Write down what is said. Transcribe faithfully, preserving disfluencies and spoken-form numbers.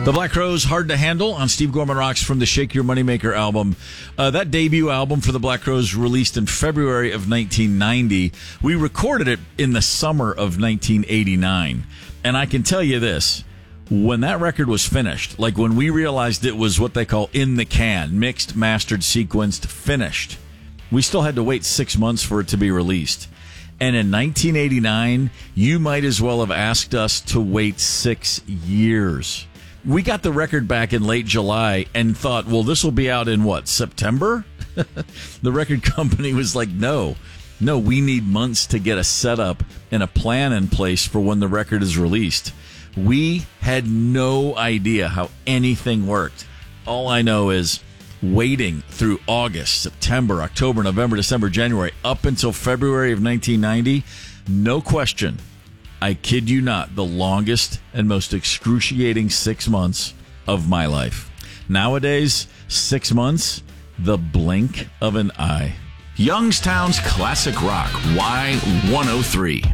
The Black Crowes, Hard to Handle on Steve Gorman Rocks from the Shake Your Moneymaker album. Uh, that debut album for the Black Crowes released in February of nineteen ninety. We recorded it in the summer of nineteen eighty-nine. And I can tell you this, when that record was finished, like when we realized it was what they call in the can, mixed, mastered, sequenced, finished, we still had to wait six months for it to be released. And in nineteen eighty-nine, you might as well have asked us to wait six years. We got the record back in late July and thought, well, this will be out in what, September? The record company was like, no, no, we need months to get a setup and a plan in place for when the record is released. We had no idea how anything worked. All I know is waiting through August, September, October, November, December, January, up until February of nineteen ninety, no question, I kid you not, the longest and most excruciating six months of my life. Nowadays, six months, the blink of an eye. Youngstown's Classic Rock, Y one oh three.